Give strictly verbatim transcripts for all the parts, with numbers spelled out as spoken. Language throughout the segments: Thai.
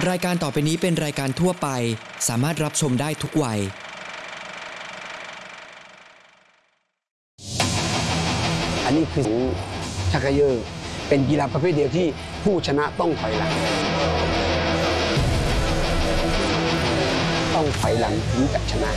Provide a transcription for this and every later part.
รายการต่อไปนี้เป็นรายการทั่วไปสามารถรับชมได้ทุกวัยอันนี้คือชักเกยอร์เป็นกีฬาประเภทเดียวที่ผู้ชนะต้องถอยหลังต้องถอยหลังถึงจะชนะ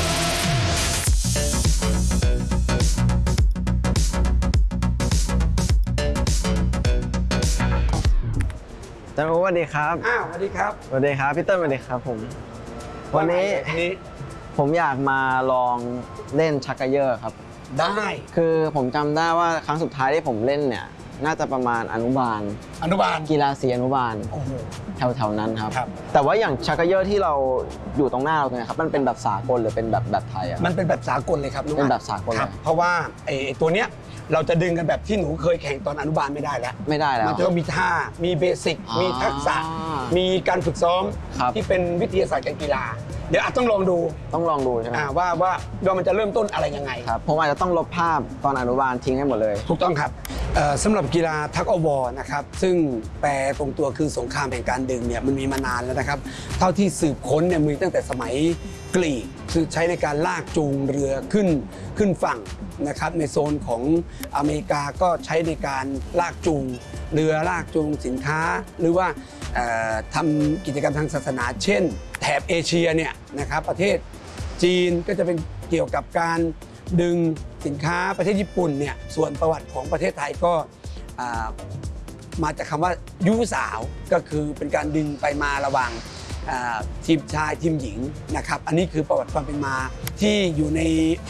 อาจารย์โอสวัสดีครับอ้าวสวัสดีครับสวัสดีครับพี่เติ้ลสวัสดีครับผมวันนี้ผมอยากมาลองเล่นชักเกยอร์ครับได้คือผมจำได้ว่าครั้งสุดท้ายที่ผมเล่นเนี่ยน่าจะประมาณอนุบาลอนุบาลกีฬาสีอนุบาลแถวๆนั้นครับแต่ว่าอย่างชักเกยอร์ที่เราอยู่ตรงหน้าเราเนี่ยครับมันเป็นแบบสากลหรือเป็นแบบแบบไทยอ่ะมันเป็นแบบสากลเลยครับเป็นแบบสากลเพราะว่าไอ้ตัวเนี้ยเราจะดึงกันแบบที่หนูเคยแข่งตอนอนุบาลไม่ได้แล้วไม่ได้แล้วมันจะต้องมีท่ามีเบสิกมีทักษะมีการฝึกซ้อมที่เป็นวิทยาศาสตร์การกีฬาเดี๋ยวอาจต้องลองดูต้องลองดูใช่ไหมว่าว่าว่ามันจะเริ่มต้นอะไรยังไงครับผมอาจจะต้องลบภาพตอนอนุบาลทิ้งให้หมดเลยถูกต้องครับสำหรับกีฬาทักอวอร์นะครับซึ่งแปลตรงตัวคือสงครามแห่งการดึงเนี่ยมันมีมานานแล้วนะครับเท่าที่สืบค้นเนี่ยมีตั้งแต่สมัยกรีกคือใช้ในการลากจูงเรือขึ้นขึ้นฝั่งนะครับในโซนของอเมริกาก็ใช้ในการลากจูงเรือลากจูงสินค้าหรือว่าทำกิจกรรมทางศาสนาเช่นแถบเอเชียเนี่ยนะครับประเทศจีนก็จะเป็นเกี่ยวกับการดึงสินค้าประเทศญี่ปุ่นเนี่ยส่วนประวัติของประเทศไทยก็มาจากคำว่ายุสาวก็คือเป็นการดึงไปมาระหว่างทีมชายทีมหญิงนะครับอันนี้คือประวัติความเป็นมาที่อยู่ใน